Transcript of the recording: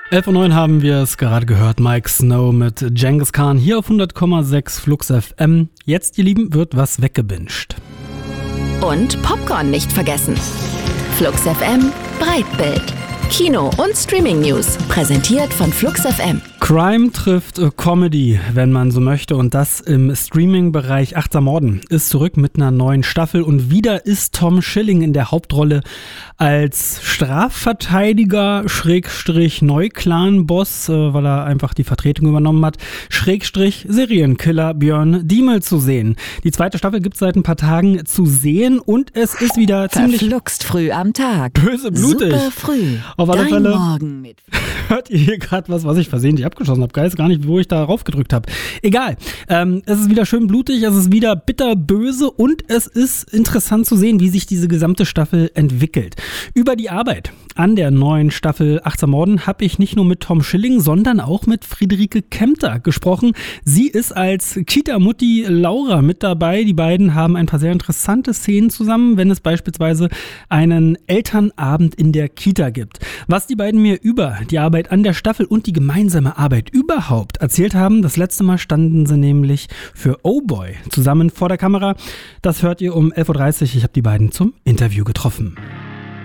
11:09 haben wir es gerade gehört. Mike Snow mit Genghis Khan hier auf 100,6 Flux FM. Jetzt, ihr Lieben, wird was weggebinged. Und Popcorn nicht vergessen. Flux FM Breitbild. Kino- und Streaming-News. Präsentiert von Flux FM. Crime trifft Comedy, wenn man so möchte, und das im Streaming-Bereich. Achtsam Morden ist zurück mit einer neuen Staffel und wieder ist Tom Schilling in der Hauptrolle als Strafverteidiger / Neuklan-Boss, weil er einfach die Vertretung übernommen hat, / Serienkiller Björn Diemel zu sehen. Die zweite Staffel gibt es seit ein paar Tagen zu sehen und es ist wieder ziemlich Verfluxt früh am Tag. böse blutig. Super früh. Auf alle Dein Fälle Morgen mit hört ihr hier gerade was ich versehentlich abgeschossen habe. Weiß gar nicht, wo ich da raufgedrückt habe. Egal. Es ist wieder schön blutig, es ist wieder bitterböse und es ist interessant zu sehen, wie sich diese gesamte Staffel entwickelt. Über die Arbeit an der neuen Staffel Achtsam Morden habe ich nicht nur mit Tom Schilling, sondern auch mit Friederike Kempter gesprochen. Sie ist als Kita-Mutti Laura mit dabei. Die beiden haben ein paar sehr interessante Szenen zusammen, wenn es beispielsweise einen Elternabend in der Kita gibt. Was die beiden mir über die Arbeit an der Staffel und die gemeinsame Arbeit überhaupt erzählt haben, das letzte Mal standen sie nämlich für Oh Boy zusammen vor der Kamera. Das hört ihr um 11:30 Uhr. Ich habe die beiden zum Interview getroffen.